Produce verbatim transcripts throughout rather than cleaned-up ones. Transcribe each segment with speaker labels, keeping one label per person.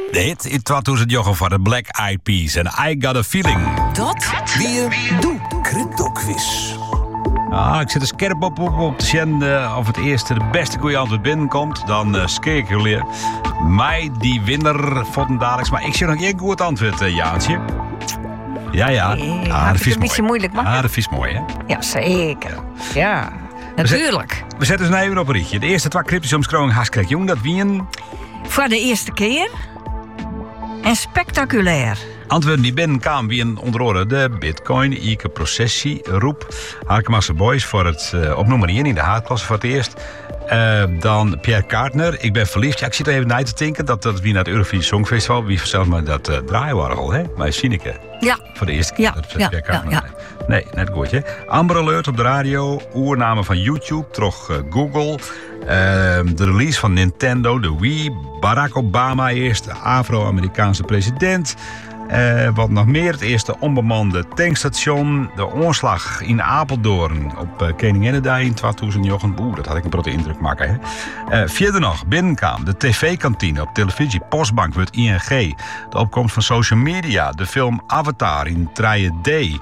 Speaker 1: De hit in tweeduizend negen van de Black Eyed Peas en I Got a Feeling.
Speaker 2: Dat weer doe. Crypto-quiz.
Speaker 1: Ah, ik zit er scherp op, op, op te zien uh, of het eerste de beste goede antwoord binnenkomt. Dan uh, skeer ik jullie. Mij die winnaar voor een dadelijks. Maar ik zie nog geen goed antwoord, uh, Jaantje. Ja, ja.
Speaker 3: Nee,
Speaker 1: ah, dat is
Speaker 3: een beetje moeilijk, maar.
Speaker 1: Ah, dat is mooi, hè?
Speaker 3: Ja, zeker. Ja, natuurlijk.
Speaker 1: We zetten ze nou even op een ritje. De eerste twee cryptische omschrijving hartstikke jong. Dat wien.
Speaker 3: Voor de eerste keer. En spectaculair.
Speaker 1: Antwoorden die binnenkwamen wie onder andere de Bitcoin, Ike Processie, Roep, Harkemasse Boys voor het uh, op nummer één in de haatklasse voor het eerst. Uh, dan Pierre Kaartner, Ik ben verliefd. Ja, ik zit er even naar te denken dat dat wie naar het Eurovisie Songfestival, wie zelfs maar dat uh, draaiorgel, hè? Maar Sineke.
Speaker 3: Ja.
Speaker 1: Voor de eerste keer.
Speaker 3: Ja,
Speaker 1: dat
Speaker 3: ja,
Speaker 1: Pierre Kaartner.
Speaker 3: ja,
Speaker 1: ja. Nee, net goed, hè? Amber Alert op de radio, oername van YouTube, toch uh, Google. Uh, de release van Nintendo, de Wii, Barack Obama eerst, de Afro-Amerikaanse president. Uh, wat nog meer, het eerste onbemande tankstation, de oorslag in Apeldoorn op uh, Koninginnedag in tweeduizend negen. Oeh, dat had ik een grote indruk maken. Hè? Uh, verder nog, binnenkwam de tv-kantine op televisie, Postbank wordt I N G. De opkomst van social media, de film Avatar in drie D.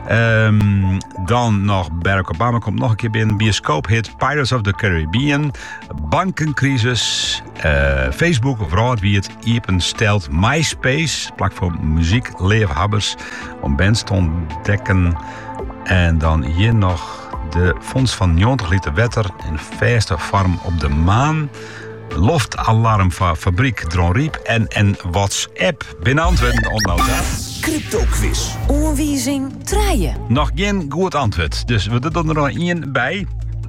Speaker 1: Um, dan nog Barack Obama komt nog een keer binnen. Bioscoophit Pirates of the Caribbean. Bankencrisis. Uh, Facebook, of raad wie het iepen stelt. MySpace, platform muziekleefhabbers. Om bands te ontdekken. En dan hier nog de fonds van negentig liter water. In verste vorm op de maan. Loftalarm van fabriek Dronriep. En, en WhatsApp. Binnen antwoorden ontnoten.
Speaker 2: Crypto-quiz.
Speaker 3: Oorwiezing draaien.
Speaker 1: Nog geen goed antwoord. Dus we doen er nog één bij.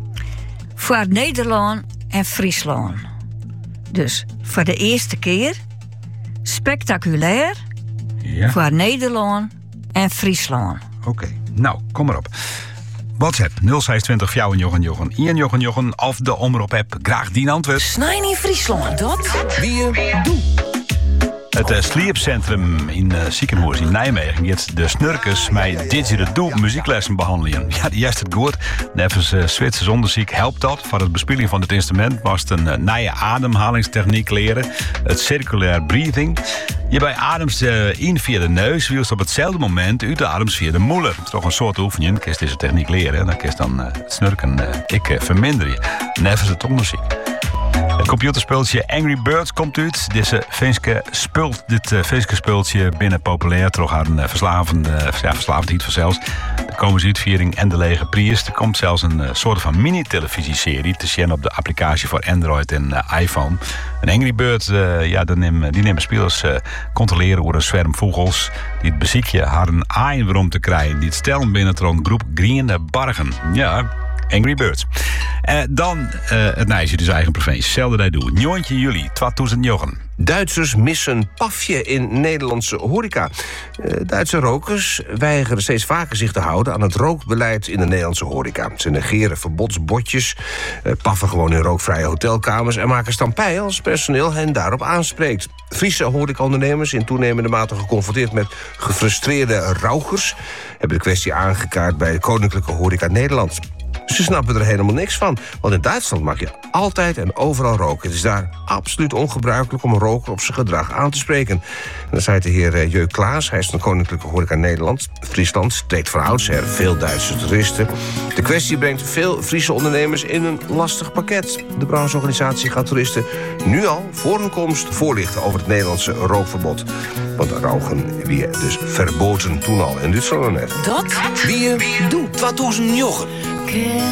Speaker 3: Voor Nederland en Friesland. Dus voor de eerste keer. Spectaculair.
Speaker 1: Ja.
Speaker 3: Voor Nederland en Friesland.
Speaker 1: Oké, okay. Nou, kom maar op. WhatsApp nul zes twintig vier jochen jochen één jochen jochen of de omroep-app. Graag die antwoord.
Speaker 3: Snijn in Friesland. Dat
Speaker 2: weer doe.
Speaker 1: Het uh, Sleepcentrum in uh, Ziekenhuis in Nijmegen heeft de snurkers met digitale doel muzieklessen behandelen. Ja, die is het goed. Nevens uh, Zwitsers onderzoek helpt dat. Voor het bespieling van het instrument moest een uh, nieuwe ademhalingstechniek leren. Het circulair breathing. Je bij adems uh, in via de neus, wielst op hetzelfde moment uit de adems via de moeder. Het is toch een soort oefening. Kun je deze techniek leren en dan kun je dan uh, het snurken uh, ik uh, verminderen. Nevens het onderzoek. Het computerspeeltje Angry Birds komt uit. Deze Finske speelt, dit uh, Finske speeltje binnen populair. Toch haar een uh, verslavende, uh, ja, verslavend hit vanzelfs. De Komers-uitviering en de lege prijs. Er komt zelfs een uh, soort van mini-televisieserie te zien op de applicatie voor Android en uh, iPhone. Een Angry Bird, uh, ja, die nemen, die nemen spelers uh, controleren over een zwerm vogels. Die het beziekje haar een aai waarom te krijgen. Die het stellen binnen een groep Griende Bargen. Ja, Angry Birds. Uh, dan uh, het meisje, dus eigen provincie. Hetzelfde dat doe. negentien juli tweeduizend negen.
Speaker 2: Duitsers missen pafje in Nederlandse horeca. Uh, Duitse rokers weigeren steeds vaker zich te houden aan het rookbeleid in de Nederlandse horeca. Ze negeren verbodsbordjes, uh, paffen gewoon in rookvrije hotelkamers en maken stampij als personeel hen daarop aanspreekt. Friese horecaondernemers, in toenemende mate geconfronteerd met gefrustreerde rauchers, hebben de kwestie aangekaart bij de Koninklijke Horeca Nederland. Ze snappen er helemaal niks van, want in Duitsland mag je altijd en overal roken. Het is daar absoluut ongebruikelijk om een roker op zijn gedrag aan te spreken. En dan zei de heer Jeu Klaas, hij is van de Koninklijke Horeca Nederland. Friesland trekt van oudsher veel Duitse toeristen. De kwestie brengt veel Friese ondernemers in een lastig pakket. De brancheorganisatie gaat toeristen nu al voor hun komst voorlichten over het Nederlandse rookverbod. Want roken weer dus verboden toen al. En dit zullen we net.
Speaker 3: Dat
Speaker 2: weer doe tweeduizend negen.